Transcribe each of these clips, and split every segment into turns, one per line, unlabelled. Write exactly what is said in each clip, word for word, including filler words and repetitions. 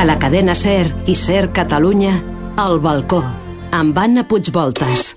a la cadena SER i SER Catalunya, El Balcó, amb Anna Puigvoltes.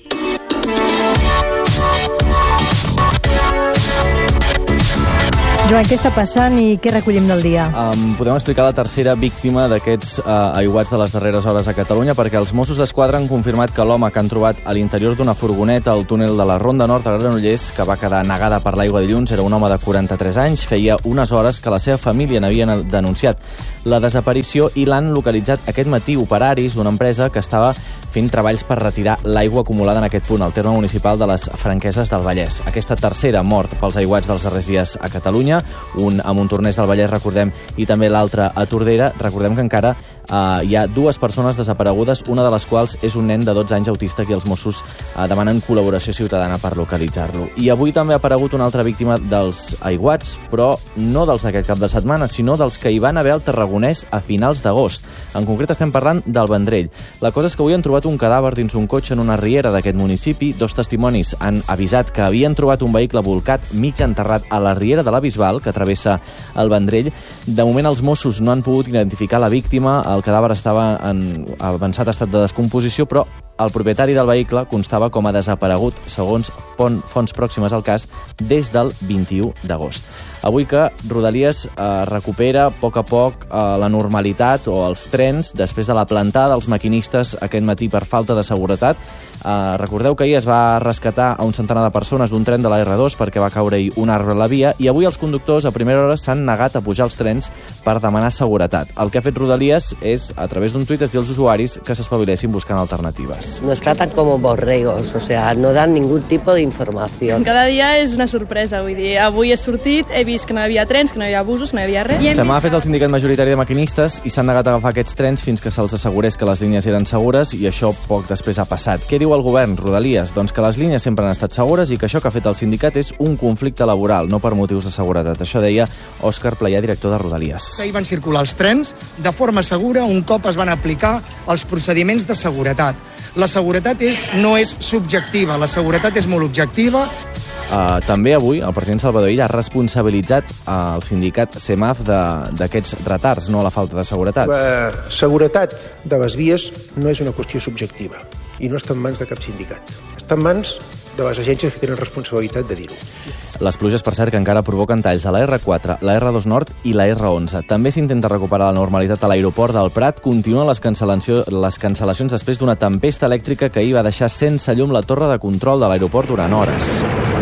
Joan, què està passant i què recollim del dia?
Um, podem explicar la tercera víctima d'aquests uh, aiguats de les darreres hores a Catalunya, perquè els Mossos d'Esquadra han confirmat que l'home que han trobat a l'interior d'una furgoneta al túnel de la Ronda Nord a Granollers, que va quedar negada per l'aigua dilluns, era un home de quaranta-tres anys. Feia unes hores que la seva família n'havia denunciat la desaparició i l'han localitzat aquest matí operaris d'una empresa que estava fent treballs per retirar l'aigua acumulada en aquest punt, al terme municipal de les Franqueses del Vallès. Aquesta tercera mort pels aiguats dels darrers dies a Catalunya, un a Montornès del Vallès, recordem, i també l'altre a Tordera. Recordem que encara Uh, hi ha dues persones desaparegudes, una de les quals és un nen de dotze anys autista que els Mossos uh, demanen col·laboració ciutadana per localitzar-lo. I avui també ha aparegut una altra víctima dels aiguats, però no dels d'aquest cap de setmana, sinó dels que hi van haver al Tarragonès a finals d'agost. En concret estem parlant del Vendrell. La cosa és que avui han trobat un cadàver dins un cotxe en una riera d'aquest municipi. Dos testimonis han avisat que havien trobat un vehicle volcat mig enterrat a la riera de la Bisbal, que travessa el Vendrell. De moment els Mossos no han pogut identificar la víctima. El cadàver estava en avançat estat de descomposició, però el propietari del vehicle constava com a desaparegut, segons fonts pròximes al cas, des del vint-i-u d'agost. Avui que Rodalies eh, recupera a poc a poc eh, la normalitat o els trens després de la plantada dels maquinistes aquest matí per falta de seguretat. Eh, recordeu que ahir es va rescatar a un centenar de persones d'un tren de la erre dos perquè va caure-hi un arbre a la via, i avui els conductors a primera hora s'han negat a pujar als trens per demanar seguretat. El que ha fet Rodalies és, a través d'un tuit, es dir als usuaris que s'espavilessin buscant alternatives.
Nos tratan como borregos, o sea, no dan ningún tipo de información.
Cada dia és una sorpresa, vull dir, avui he sortit, he vist que no hi havia trens, que no hi havia busos, no hi havia res.
Semaf és el sindicat majoritari de maquinistes i s'han negat a agafar aquests trens fins que se'ls assegurés que les línies eren segures, i això poc després ha passat. Què diu el govern, Rodalies? Doncs que les línies sempre han estat segures i que això que ha fet el sindicat és un conflicte laboral, no per motius de seguretat. Això deia Òscar Playà, director de Rodalies.
Ahir van circular els trens de forma segura un cop es van aplicar els procediments de seguretat. La seguretat és, no és subjectiva, la seguretat és molt objectiva.
Uh, també avui el president Salvador Illa ha responsabilitzat uh, el sindicat Semaf d'aquests retards, no la falta de seguretat.
La seguretat de les vies no és una qüestió subjectiva i no està en mans de cap sindicat. Està en mans de les agències que tenen responsabilitat de dir-ho.
Les pluges, per cert, que encara provoquen talls a la erre quatre, la erre dos Nord i la erre onze. També s'intenta recuperar la normalitat a l'aeroport del Prat. Continuen les, les cancel·lacions després d'una tempesta elèctrica que ahir va deixar sense llum la torre de control de l'aeroport durant hores.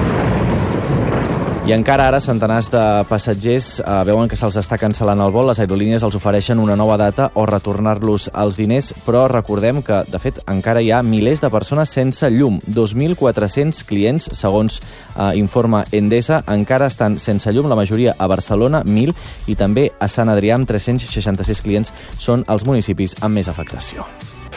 I encara ara centenars de passatgers eh, veuen que se'ls està cancel·lant el vol. Les aerolínies els ofereixen una nova data o retornar-los els diners, però recordem que, de fet, encara hi ha milers de persones sense llum. dos mil quatre-cents clients, segons eh, informa Endesa, encara estan sense llum, la majoria a Barcelona, mil, i també a Sant Adrià, amb tres-cents seixanta-sis clients, són els municipis amb més afectació.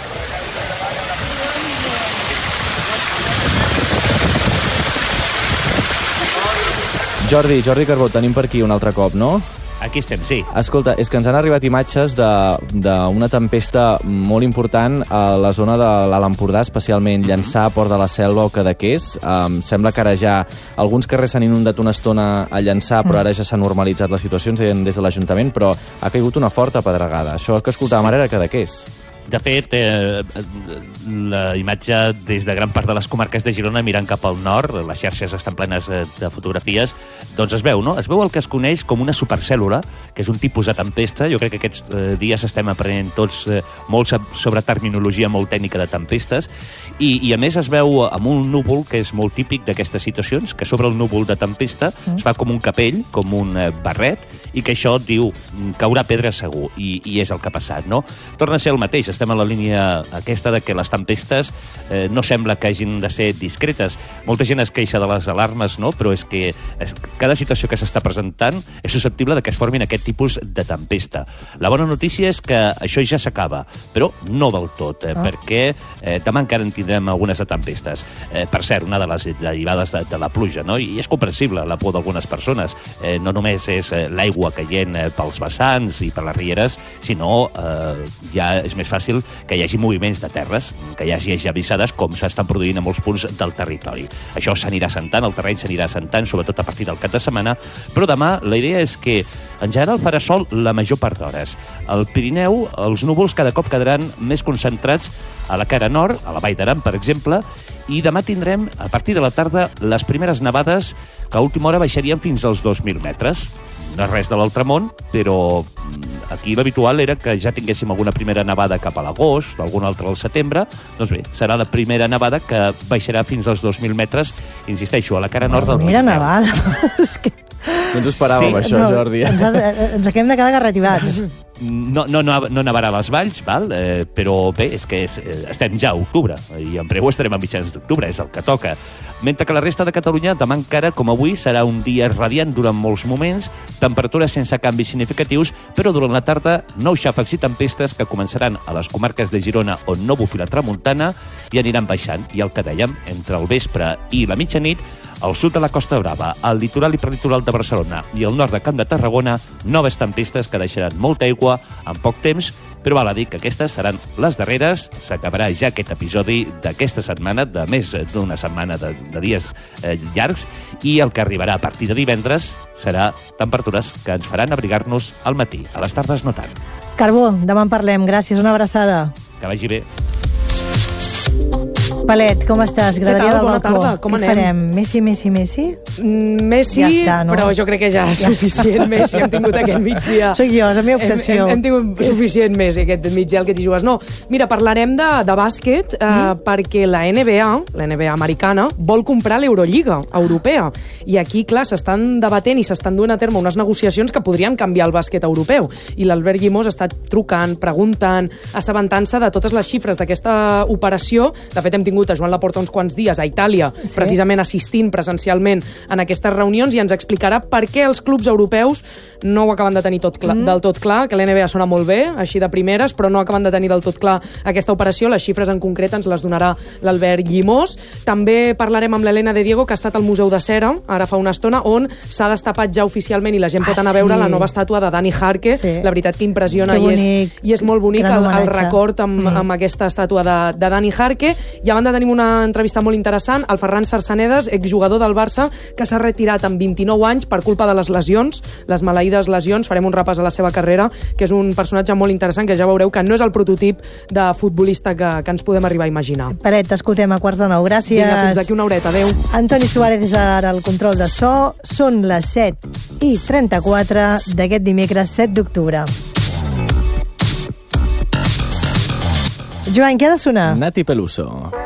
Jordi, Jordi Carbó, tenim per aquí un altre cop, no?
Aquí estem, sí.
Escolta, és que ens han arribat imatges d'una tempesta molt important a la zona de l'Alt Empordà, especialment Llançà, Port de la Selva o Cadaqués. Um, sembla que ara ja alguns carrers s'han inundat una estona a Llançà, però ara ja s'ha normalitzat la situació, ens deien des de l'Ajuntament, però ha caigut una forta pedregada. Això que escoltàvem ara era Cadaqués.
De fet, eh, la imatge des de gran part de les comarques de Girona mirant cap al nord, les xarxes estan plenes de fotografies, doncs es veu, no? Es veu el que es coneix com una supercèl·lula, que és un tipus de tempesta. Jo crec que aquests eh, dies estem aprenent tots eh, molt sobre terminologia molt tècnica de tempestes, i, i a més es veu amb un núvol que és molt típic d'aquestes situacions, que sobre el núvol de tempesta mm. es fa com un capell, com un eh, barret, i que això diu caurà pedra segur, i, i és el que ha passat, no? Torna a ser el mateix, estem a la línia aquesta de que les tempestes eh, no sembla que hagin de ser discretes. Molta gent es queixa de les alarmes, no? Però és que es, cada situació que s'està presentant és susceptible de que es formin aquest tipus de tempesta. La bona notícia és que això ja s'acaba, però no del tot, eh, ah. perquè eh, demà encara en tindrem algunes de tempestes. Eh, per cert, una de les derivades de, de la pluja, no? I és comprensible la por d'algunes persones. Eh, no només és eh, l'aigua aigua caient eh, pels vessants i per les rieres, sinó eh, ja és més fàcil que hi hagi moviments de terres, que hi hagi esllavissades com s'estan produint a molts punts del territori. Això s'anirà assentant, el terreny s'anirà assentant, sobretot a partir del cap de setmana, però demà la idea és que en general farà sol la major part d'hores. Al Pirineu, els núvols cada cop quedaran més concentrats a la cara nord, a la Vall d'Aran, per exemple, i demà tindrem, a partir de la tarda, les primeres nevades que a última hora baixarien fins als dos mil metres. No és res de l'altre món, però aquí l'habitual era que ja tinguéssim alguna primera nevada cap a l'agost, alguna altra al setembre. Doncs bé, serà la primera nevada que baixarà fins als dos mil metres, insisteixo, a la cara nord del
Mira,
Pirineu.
nevada. És que...
No ens esperàvem,
Sí.
això,
no,
Jordi.
Ens, has, ens acabem de quedar garrativats.
No, no, no, no nevarà a les valls, val? Eh, però bé, és que és, eh, estem ja a octubre, i en breu estarem a mitjans d'octubre, és el que toca. Mentre que la resta de Catalunya, demà encara, com avui, serà un dia radiant durant molts moments, temperatures sense canvis significatius, però durant la tarda, nous xàfecs i tempestes que començaran a les comarques de Girona on no bufi la tramuntana i aniran baixant. I el que dèiem, entre el vespre i la mitjanit, al sud de la Costa Brava, al litoral i prelitoral de Barcelona i al nord de Camp de Tarragona, noves tempestes que deixaran molta aigua en poc temps, però val a dir que aquestes seran les darreres. S'acabarà ja aquest episodi d'aquesta setmana, de més d'una setmana de, de dies eh, llargs, i el que arribarà a partir de divendres serà temperatures que ens faran abrigar-nos al matí, a les tardes no tant.
Carbó, demà en parlem. Gràcies, una abraçada.
Que vagi bé.
Palet, com estàs? Graderia
Què tal?
del
Bona
balcó.
tarda, com
Què
anem?
farem? Messi, Messi, Messi?
Mm, Messi,
Ja està, no?
però jo crec que ja és
Ja
suficient Messi. Hem tingut aquest migdia.
Soc jo, és la meva obsessió.
Hem, hem, hem tingut suficient Messi aquest migdia, el que t'hi jugues. No, mira, parlarem de, de bàsquet eh, mm. perquè la N B A, la N B A americana, vol comprar l'Eurolliga europea. I aquí, clar, s'estan debatent i s'estan duent a terme unes negociacions que podrien canviar el bàsquet europeu. I l'Albert Llimós està trucant, preguntant, assabentant-se de totes les xifres d'aquesta operació. De fet, hem tingut a Joan Laporta uns quants dies a Itàlia, sí. precisament assistint presencialment en aquestes reunions, i ens explicarà per què els clubs europeus no ho acaben de tenir tot clar, mm. del tot clar, que l'N B A sona molt bé, així de primeres, però no acaben de tenir del tot clar aquesta operació. Les xifres en concret ens les donarà l'Albert Llimós. També parlarem amb l'Helena de Diego, que ha estat al Museu de Cera, ara fa una estona, on s'ha destapat ja oficialment i la gent ah, pot anar sí. a veure la nova estàtua de Dani Jarque. Sí. La veritat que impressiona i és, i és molt bonic el, el record amb, mm. amb aquesta estàtua de, de Dani Jarque. I a banda tenim una entrevista molt interessant, el Ferran Sarsanedas, exjugador del Barça, que s'ha retirat amb vint-i-nou anys per culpa de les lesions, les maleïdes lesions. Farem un repàs a la seva carrera, que és un personatge molt interessant, que ja veureu que no és el prototip de futbolista que, que ens podem arribar a imaginar.
Paret, t'escoltem a quarts de nou. Gràcies.
Vinga, fins d'aquí una horeta. Adéu.
Antoni Suárez és ara el control de so. Són les set i trenta-quatre d'aquest dimecres set d'octubre. Joan, què ha de sonar?
Nati Peluso.